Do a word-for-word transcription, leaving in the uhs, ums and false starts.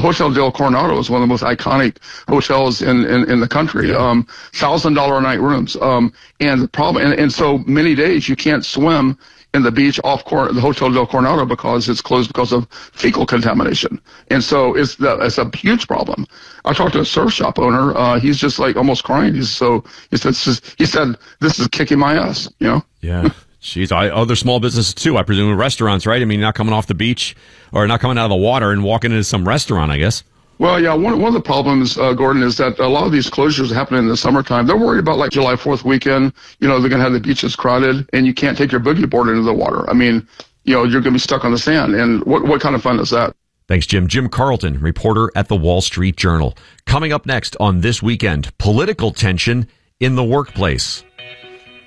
Hotel del Coronado is one of the most iconic hotels in, in, in the country. Um, thousand dollar a night rooms. Um, and the problem, and, and so many days you can't swim in the beach off Cor- the Hotel del Coronado because it's closed because of fecal contamination. And so it's the, it's a huge problem. I talked to a surf shop owner. Uh, he's just like almost crying. He's so, he said, this is, he said, this is kicking my ass, you know? Yeah. Jeez, I, other small businesses too, I presume, restaurants, right? I mean, not coming off the beach or not coming out of the water and walking into some restaurant, I guess. Well, yeah, one, one of the problems, uh, Gordon, is that a lot of these closures happen in the summertime. They're worried about like July fourth weekend. You know, they're going to have the beaches crowded and you can't take your boogie board into the water. I mean, you know, you're going to be stuck on the sand. And what, what kind of fun is that? Thanks, Jim. Jim Carlton, reporter at the Wall Street Journal. Coming up next on This Weekend, political tension in the workplace.